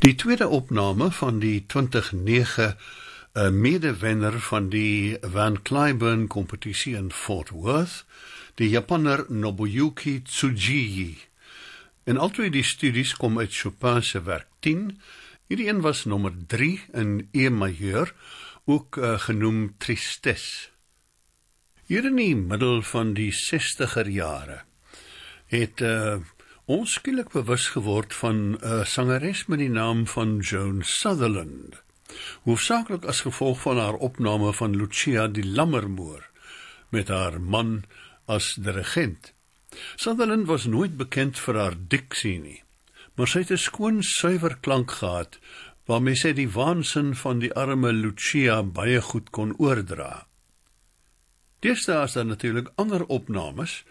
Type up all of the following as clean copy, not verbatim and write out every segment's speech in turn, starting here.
Die tweede opname van die 2009 medewenner van die Van Cliburn kompetisie in Fort Worth, die Japaner Nobuyuki Tsuji. En albei die studies kom uit Chopin se werk 10. Hierdie een was nommer 3 in E majeur, ook genoem Tristesse. Hier in die middel van die 60er jare het ons skielik bewus geword van 'n sangeres met die naam van Joan Sutherland, hoofsaaklik as gevolg van haar opname van Lucia die Lammermoor, met haar man as dirigent. Sutherland was nooit bekend vir haar diksie nie, maar sy het 'n skoon, suiwer klank gehad, waarmee sy die waansin van die arme Lucia baie goed kon oordra. Deesdae is daar natuurlik ander opnames,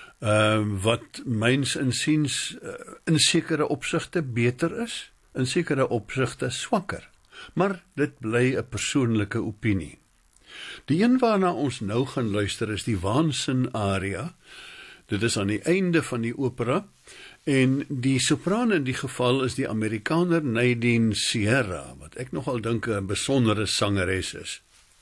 wat myns insiens in sekere opsigte beter is, in sekere opsigte swakker, maar dit bly 'n persoonlike opinie. Die een waarna ons nou gaan luister is die Waansin aria. Dit is aan die einde van die opera, en die sopraan in die geval is die Amerikaner Nadine Sierra, wat ek nogal dink 'n besondere sangeres is.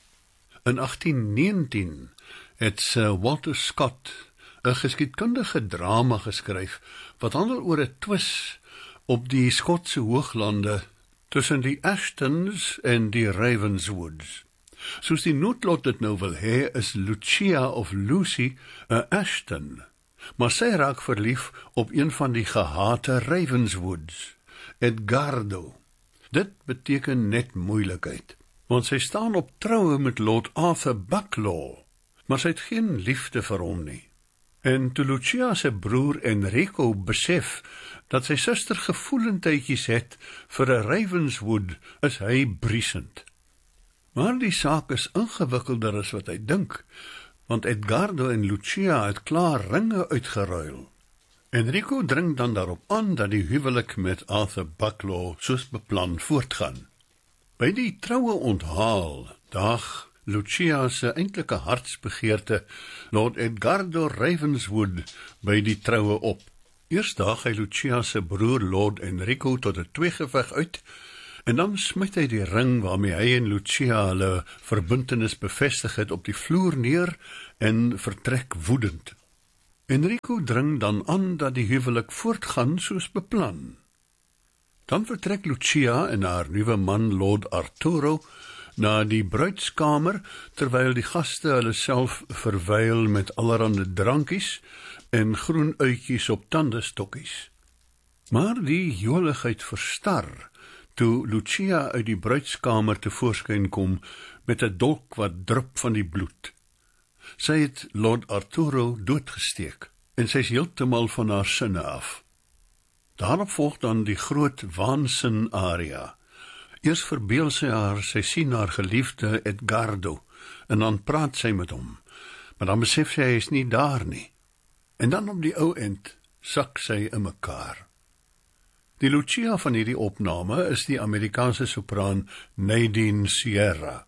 In 1819 het Sir Walter Scott 'n geskiedkundige drama geskryf, wat handel oor 'n twis op die Skotse hooglande tussen die Ashtons en die Ravenswoods. Soos die noodlot dit nou wil hê, is Lucia of Lucy 'n Ashton, maar sy raak verlief op een van die gehate Ravenswoods, Edgardo. Dit beteken net moeilikheid, want sy staan op troue met Lord Arthur Bucklaw, maar sy het geen liefde vir hom nie. En toe Lucia se broer Enrico besef dat sy suster gevoelendheidjies het vir 'n Ravenswood, is hy briesend. Maar die saak is ingewikkelder as wat hy dink, want Edgardo en Lucia het klaar ringe uitgeruil. Enrico dring dan daarop aan dat die huwelik met Arthur Bucklaw soos beplan voortgaan. By die troue onthaal daag Lucia se eintlike hartsbegeerte Lord Edgardo Ravenswood by die troue op. Eers daag hy Lucia se broer Lord Enrico tot 'n tweegeveg uit, en dan smyt hy die ring waarmee hy en Lucia hulle verbintenis bevestig het op die vloer neer en vertrek woedend. Enrico dring dan aan dat die huwelik voortgaan soos beplan. Dan vertrek Lucia en haar nuwe man Lord Arturo na die bruidskamer, terwyl die gaste hulle self verwyl met allerhande drankies en groen uitjies op tandestokkies. Maar die joligheid verstar toe Lucia uit die bruidskamer tevoorskyn kom met 'n dolk wat drup van die bloed. Sy het Lord Arturo doodgesteek, en sy is heeltemal van haar sinne af. Daarop volg dan die groot Waansin aria. Eers verbeel sy haar, sy sien haar geliefde Edgardo, en dan praat sy met hom, maar dan besef sy hy is nie daar nie. En dan op die ou end sak sy in mekaar. Die Lucia van hierdie opname is die Amerikaanse sopraan Nadine Sierra.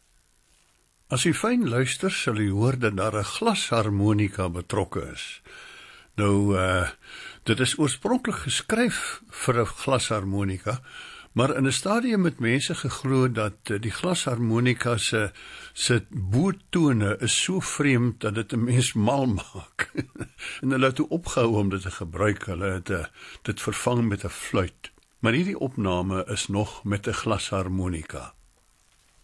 As u fyn luister, sal u hoor dat daar 'n glasharmonika betrokke is. Nou, dit is oorspronklik geskryf vir 'n glasharmonika, maar in 'n stadium het mense geglo dat die glasharmonika se bootone is so vreemd dat dit 'n mens mal maak. En hulle het toe opgehou om dit te gebruik. Hulle het dit vervang met 'n fluit. Maar hierdie opname is nog met 'n glasharmonika.